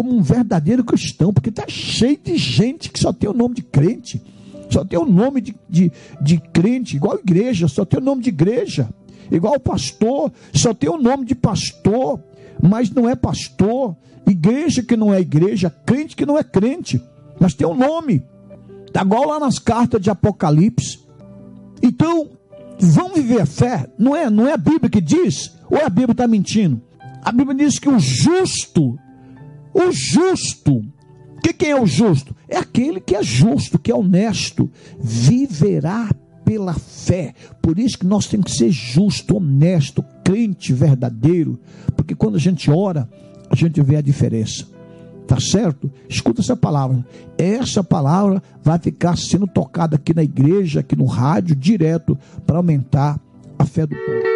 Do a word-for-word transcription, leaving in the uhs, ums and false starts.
como um verdadeiro cristão, porque está cheio de gente que só tem o nome de crente, só tem o nome de, de, de crente, igual igreja, só tem o nome de igreja, igual pastor, só tem o nome de pastor, mas não é pastor, igreja que não é igreja, crente que não é crente, mas tem um nome, está igual lá nas cartas de Apocalipse. Então, vamos viver a fé, não é, não é a Bíblia que diz, ou a Bíblia está mentindo? A Bíblia diz que o justo, o justo, que quem é o justo? É aquele que é justo, que é honesto, viverá pela fé. Por isso que nós temos que ser justo, honesto, crente verdadeiro, porque quando a gente ora, a gente vê a diferença, tá certo? Escuta essa palavra, essa palavra vai ficar sendo tocada aqui na igreja, aqui no rádio, direto, para aumentar a fé do povo.